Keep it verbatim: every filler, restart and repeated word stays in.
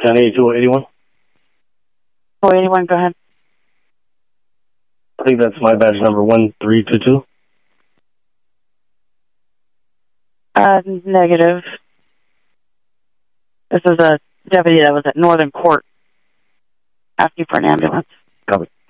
ten eighty-two eighty-one. Oh, eighty-one, go ahead. I think that's my badge number one three two two. Uh, negative. This is a deputy that was at Northern Court asking for an ambulance. Copy.